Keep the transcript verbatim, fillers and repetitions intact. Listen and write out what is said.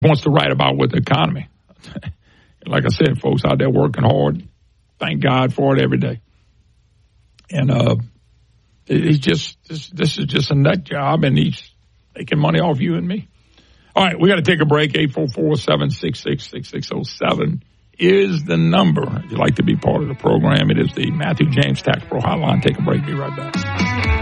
wants to write about with the economy. Like I said, folks out there working hard. Thank God for it every day. And uh, he's just this, this is just a nut job, and he's making money off you and me. All right, we got to take a break. eight four four, seven six six, six six zero seven is the number. If you'd like to be part of the program, it is the Matthew James Tax Pro Hotline. Take a break. Be right back.